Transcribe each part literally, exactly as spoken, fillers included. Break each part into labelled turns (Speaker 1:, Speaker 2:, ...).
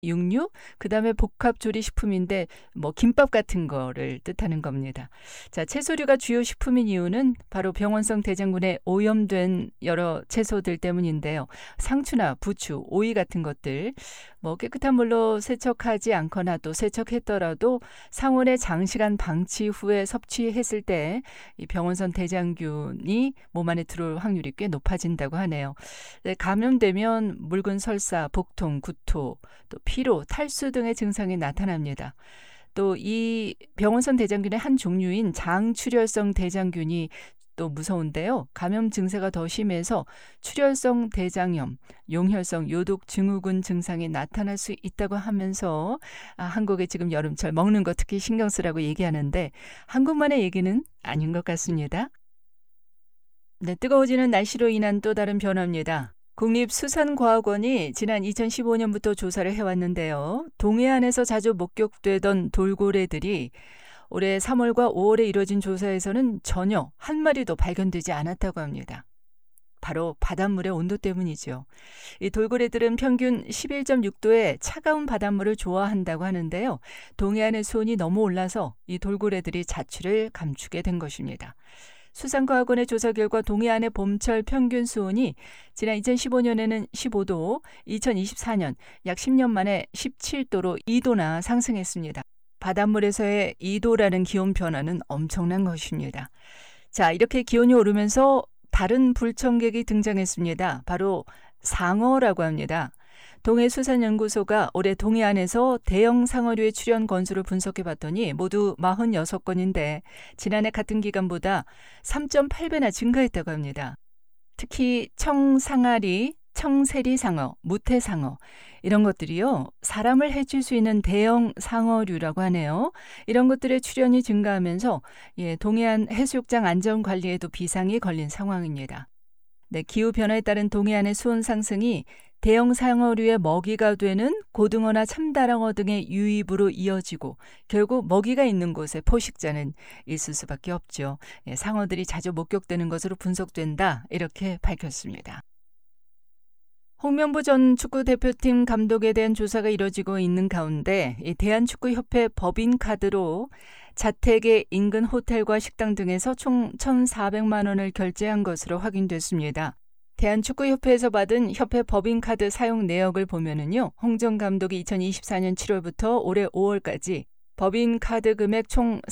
Speaker 1: 육류, 그다음에 복합 조리 식품인데 뭐 김밥 같은 거를 뜻하는 겁니다. 자, 채소류가 주요 식품인 이유는 바로 병원성 대장균에 오염된 여러 채소들 때문인데요. 상추나 부추, 오이 같은 것들 뭐 깨끗한 물로 세척하지 않거나 또 세척했더라도 상온에 장시간 방치 후에 섭취했을 때 이 병원성 대장균이 몸 안에 들어올 확률이 꽤 높아진다고 하네요. 네, 감염되면 묽은 설사, 복통, 구토, 또 피로, 탈수 등의 증상이 나타납니다. 또 이 병원성 대장균의 한 종류인 장출혈성 대장균이 또 무서운데요. 감염 증세가 더 심해서 출혈성 대장염, 용혈성 요독 증후군 증상이 나타날 수 있다고 하면서 아, 한국에 지금 여름철 먹는 거 특히 신경 쓰라고 얘기하는데 한국만의 얘기는 아닌 것 같습니다. 네, 뜨거워지는 날씨로 인한 또 다른 변화입니다. 국립수산과학원이 지난 이천십오 년부터 조사를 해왔는데요. 동해안에서 자주 목격되던 돌고래들이 올해 삼월과 오월에 이뤄진 조사에서는 전혀 한 마리도 발견되지 않았다고 합니다. 바로 바닷물의 온도 때문이죠. 이 돌고래들은 평균 십일 점 육 도의 차가운 바닷물을 좋아한다고 하는데요. 동해안의 수온이 너무 올라서 이 돌고래들이 자취를 감추게 된 것입니다. 수산과학원의 조사 결과 동해안의 봄철 평균 수온이 지난 이천십오 년에는 십오 도, 이천이십사 년 약 십 년 만에 십칠 도로 이 도나 상승했습니다. 바닷물에서의 이 도라는 기온 변화는 엄청난 것입니다. 자, 이렇게 기온이 오르면서 다른 불청객이 등장했습니다. 바로 상어라고 합니다. 동해수산연구소가 올해 동해안에서 대형 상어류의 출현 건수를 분석해봤더니 모두 사십육 건인데 지난해 같은 기간보다 삼 점 팔 배나 증가했다고 합니다. 특히 청상아리, 청세리상어, 무태상어 이런 것들이요. 사람을 해칠 수 있는 대형 상어류라고 하네요. 이런 것들의 출현이 증가하면서 예, 동해안 해수욕장 안전관리에도 비상이 걸린 상황입니다. 네, 기후변화에 따른 동해안의 수온 상승이 대형 상어류의 먹이가 되는 고등어나 참다랑어 등의 유입으로 이어지고 결국 먹이가 있는 곳에 포식자는 있을 수밖에 없죠. 예, 상어들이 자주 목격되는 것으로 분석된다 이렇게 밝혔습니다. 홍명보 전 축구대표팀 감독에 대한 조사가 이뤄지고 있는 가운데 이 대한축구협회 법인카드로 자택의 인근 호텔과 식당 등에서 총 천사백만 원을 결제한 것으로 확인됐습니다. 대한축구협회에서 받은 협회 법인카드 사용 내역을 보면은요, 홍 전 감독이 이천이십사 년 칠월부터 올해 오월까지 법인카드 금액 총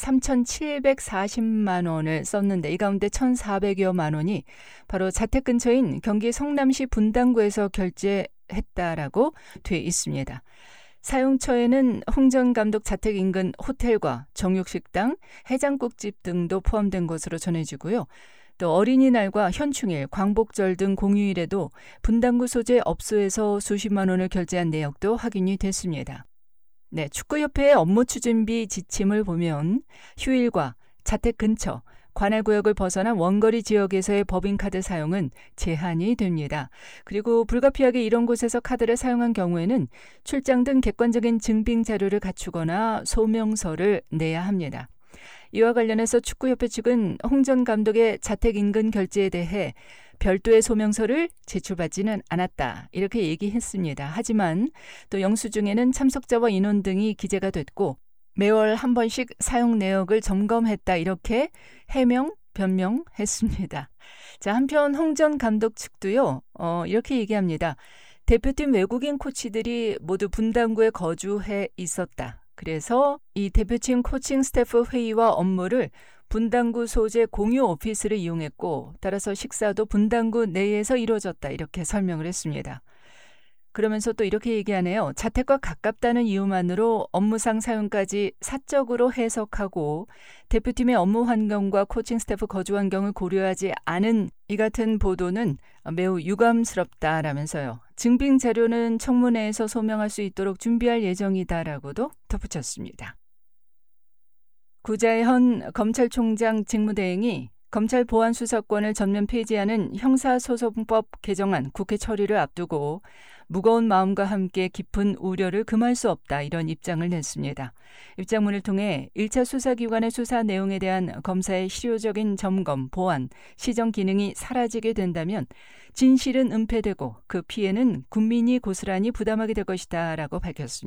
Speaker 1: 삼천칠백사십만 원을 썼는데 이 가운데 천사백여만 원이 바로 자택 근처인 경기 성남시 분당구에서 결제했다라고 돼 있습니다. 사용처에는 홍 전 감독 자택 인근 호텔과 정육식당, 해장국집 등도 포함된 것으로 전해지고요. 또 어린이날과 현충일, 광복절 등 공휴일에도 분당구 소재 업소에서 수십만 원을 결제한 내역도 확인이 됐습니다. 네, 축구협회의 업무 추진비 지침을 보면 휴일과 자택 근처, 관할구역을 벗어난 원거리 지역에서의 법인카드 사용은 제한이 됩니다. 그리고 불가피하게 이런 곳에서 카드를 사용한 경우에는 출장 등 객관적인 증빙 자료를 갖추거나 소명서를 내야 합니다. 이와 관련해서 축구협회 측은 홍 전 감독의 자택 인근 결제에 대해 별도의 소명서를 제출받지는 않았다 이렇게 얘기했습니다. 하지만 또 영수증에는 참석자와 인원 등이 기재가 됐고 매월 한 번씩 사용 내역을 점검했다 이렇게 해명, 변명했습니다. 자, 한편 홍 전 감독 측도요 어, 이렇게 얘기합니다. 대표팀 외국인 코치들이 모두 분당구에 거주해 있었다. 그래서 이 대표팀 코칭 스태프 회의와 업무를 분당구 소재 공유 오피스를 이용했고 따라서 식사도 분당구 내에서 이루어졌다 이렇게 설명을 했습니다. 그러면서 또 이렇게 얘기하네요. 자택과 가깝다는 이유만으로 업무상 사용까지 사적으로 해석하고 대표팀의 업무 환경과 코칭 스태프 거주 환경을 고려하지 않은 이 같은 보도는 매우 유감스럽다라면서요. 증빙 자료는 청문회에서 소명할 수 있도록 준비할 예정이다라고도 덧붙였습니다. 구자현 검찰총장 직무대행이 검찰 보안 수사권을 전면 폐지하는 형사소송법 개정안 국회 처리를 앞두고 무거운 마음과 함께 깊은 우려를 금할 수 없다, 이런 입장을 냈습니다. 입장문을 통해 일 차 수사기관의 수사 내용에 대한 검사의 실효적인 점검, 보완, 시정 기능이 사라지게 된다면 진실은 은폐되고 그 피해는 국민이 고스란히 부담하게 될 것이다 라고 밝혔습니다.